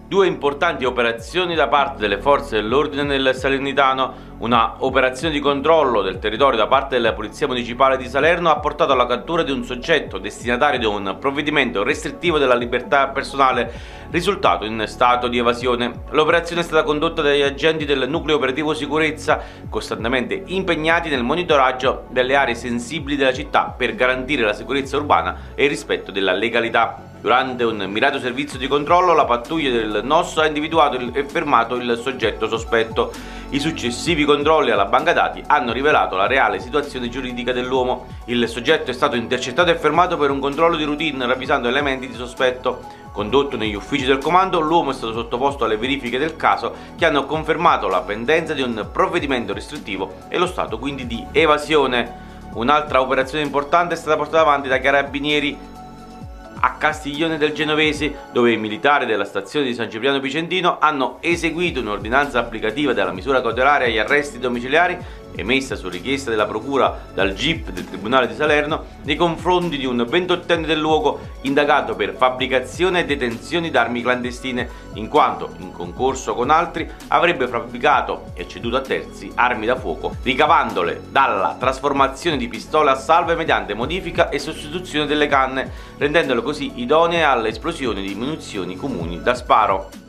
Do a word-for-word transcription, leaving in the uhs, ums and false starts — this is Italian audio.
Due importanti operazioni da parte delle forze dell'ordine nel Salernitano. Una operazione di controllo del territorio da parte della Polizia Municipale di Salerno ha portato alla cattura di un soggetto destinatario di un provvedimento restrittivo della libertà personale risultato in stato di evasione. L'operazione è stata condotta dagli agenti del Nucleo Operativo Sicurezza, costantemente impegnati nel monitoraggio delle aree sensibili della città per garantire la sicurezza urbana e il rispetto della legalità. Durante un mirato servizio di controllo, la pattuglia del N O S ha individuato e fermato il soggetto sospetto. I successivi controlli alla banca dati hanno rivelato la reale situazione giuridica dell'uomo. Il soggetto è stato intercettato e fermato per un controllo di routine ravvisando elementi di sospetto. Condotto negli uffici del comando, l'uomo è stato sottoposto alle verifiche del caso che hanno confermato la pendenza di un provvedimento restrittivo e lo stato quindi di evasione. Un'altra operazione importante è stata portata avanti dai carabinieri a Castiglione del Genovese, dove i militari della stazione di San Cipriano Picentino hanno eseguito un'ordinanza applicativa della misura cautelare agli arresti domiciliari emessa su richiesta della procura dal G I P del Tribunale di Salerno nei confronti di un ventottenne del luogo indagato per fabbricazione e detenzione d'armi clandestine, in quanto, in concorso con altri, avrebbe fabbricato e ceduto a terzi armi da fuoco, ricavandole dalla trasformazione di pistole a salve mediante modifica e sostituzione delle canne, rendendole così idonee alle esplosioni di munizioni comuni da sparo.